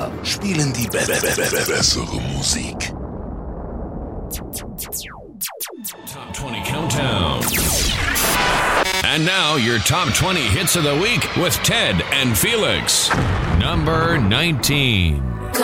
Wir spielen die bessere Musik. Top 20 Countdown. And now your top 20 hits of the week with Ted and Felix. Number 19.